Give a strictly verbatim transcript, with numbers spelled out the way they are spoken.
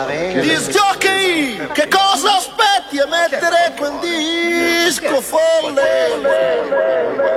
Disc jockey, che cosa aspetti a mettere quel disco folle?